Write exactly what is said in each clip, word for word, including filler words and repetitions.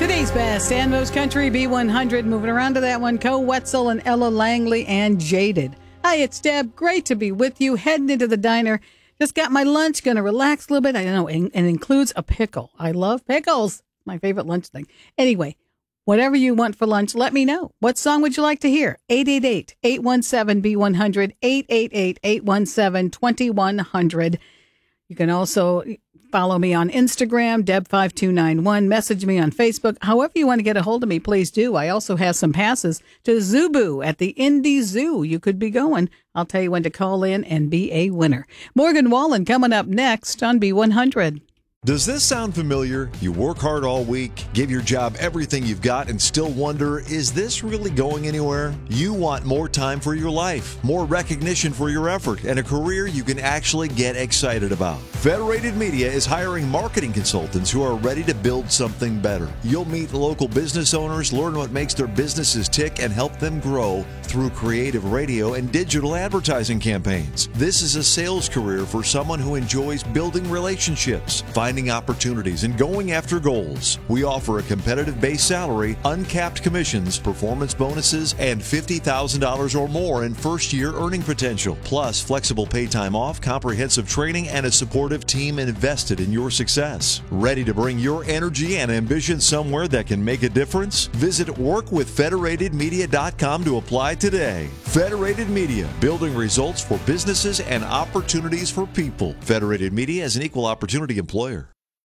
Today's best and most country B one hundred. Moving around to that one, Co Wetzel and Ella Langley and Jaded. Hi, it's Deb. Great to be with you. Heading into the diner. Just got my lunch. Going to relax a little bit. I know, and it includes a pickle. I love pickles. My favorite lunch thing. Anyway, whatever you want for lunch, let me know. What song would you like to hear? eight eight eight, eight one seven, B one hundred, eight eight eight, eight one seven, two one zero zero. You can also follow me on Instagram, Deb five two nine one. Message me on Facebook. However you want to get a hold of me, please do. I also have some passes to Zubu at the Indy Zoo. You could be going. I'll tell you when to call in and be a winner. Morgan Wallen coming up next on B one hundred. Does this sound familiar? You work hard all week, give your job everything you've got, and still wonder, is this really going anywhere? You want more time for your life, more recognition for your effort, and a career you can actually get excited about. Federated Media is hiring marketing consultants who are ready to build something better. You'll meet local business owners, learn what makes their businesses tick, and help them grow through creative radio and digital advertising campaigns. This is a sales career for someone who enjoys building relationships, finding opportunities, and going after goals. We offer a competitive base salary, uncapped commissions, performance bonuses, and fifty thousand dollars or more in first-year earning potential, plus flexible pay time off, comprehensive training, and a supportive team invested in your success. Ready to bring your energy and ambition somewhere that can make a difference? Visit work with federated media dot com to apply today. Federated Media, building results for businesses and opportunities for people. Federated Media is an equal opportunity employer.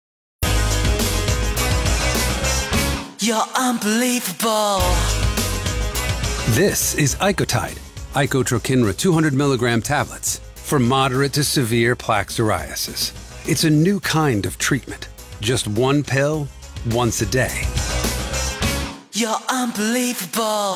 You're unbelievable. This is Icotide, Icotrokinra two hundred milligram tablets for moderate to severe plaque psoriasis. It's a new kind of treatment. Just one pill, once a day. You're unbelievable.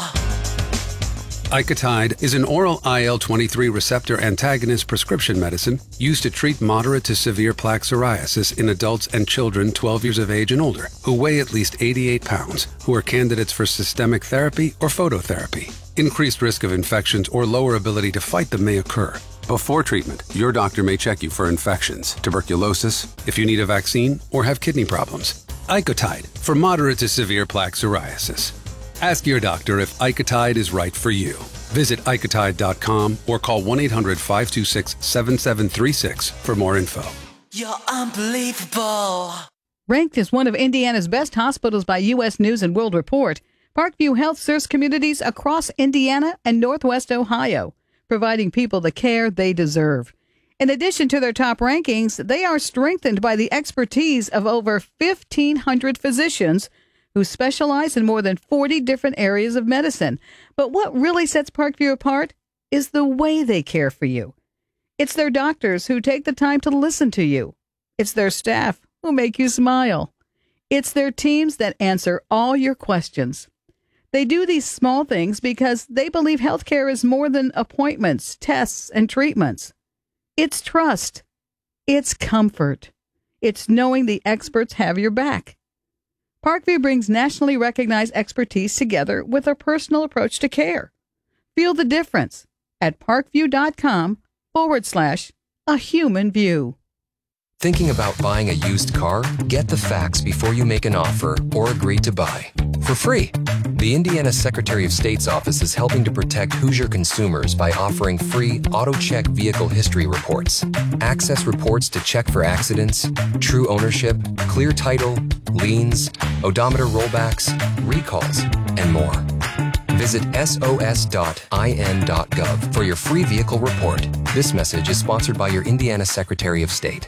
Icotide is an oral I L twenty-three receptor antagonist prescription medicine used to treat moderate to severe plaque psoriasis in adults and children twelve years of age and older who weigh at least eighty-eight pounds, who are candidates for systemic therapy or phototherapy. Increased risk of infections or lower ability to fight them may occur. Before treatment, your doctor may check you for infections, tuberculosis, if you need a vaccine, or have kidney problems. Icotide for moderate to severe plaque psoriasis. Ask your doctor if Icotide is right for you. Visit icotide dot com or call one eight hundred, five two six, seven seven three six for more info. You're unbelievable. Ranked as one of Indiana's best hospitals by U S News and World Report, Parkview Health serves communities across Indiana and Northwest Ohio, providing people the care they deserve. In addition to their top rankings, they are strengthened by the expertise of over fifteen hundred physicians who specialize in more than forty different areas of medicine. But what really sets Parkview apart is the way they care for you. It's their doctors who take the time to listen to you. It's their staff who make you smile. It's their teams that answer all your questions. They do these small things because they believe healthcare is more than appointments, tests, and treatments. It's trust. It's comfort. It's knowing the experts have your back. Parkview brings nationally recognized expertise together with a personal approach to care. Feel the difference at parkview.com forward slash a human view. Thinking about buying a used car? Get the facts before you make an offer or agree to buy. For free. The Indiana Secretary of State's office is helping to protect Hoosier consumers by offering free AutoCheck vehicle history reports. Access reports to check for accidents, true ownership, clear title, liens, odometer rollbacks, recalls, and more. Visit S O S dot I N dot gov for your free vehicle report. This message is sponsored by your Indiana Secretary of State.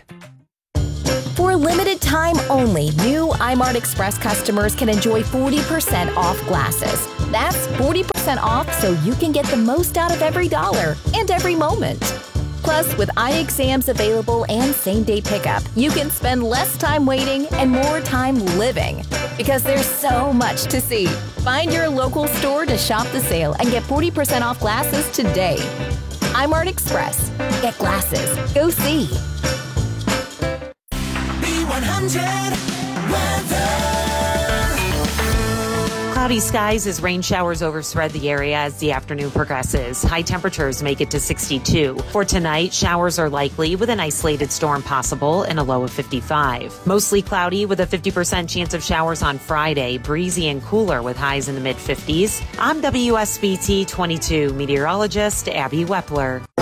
For a limited time only, new iMart Express customers can enjoy forty percent off glasses. That's forty percent off so you can get the most out of every dollar and every moment. Plus, with eye exams available and same-day pickup, you can spend less time waiting and more time living. Because there's so much to see. Find your local store to shop the sale and get forty percent off glasses today. iMart Express. Get glasses. Go see. B one hundred weather. Cloudy skies as rain showers overspread the area as the afternoon progresses. High temperatures make it to sixty-two. For tonight, showers are likely with an isolated storm possible and a low of fifty-five. Mostly cloudy with a fifty percent chance of showers on Friday. Breezy and cooler with highs in the mid fifties. I'm W S B T twenty-two meteorologist Abby Wepler.